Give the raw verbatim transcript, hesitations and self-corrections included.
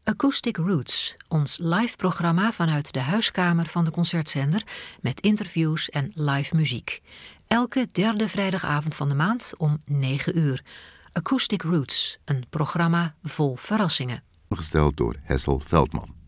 Acoustic Roots, ons live programma vanuit de huiskamer van de Concertzender met interviews en live muziek. Elke derde vrijdagavond van de maand om negen uur. Acoustic Roots, een programma vol verrassingen. Gesteld door Hessel Veldman.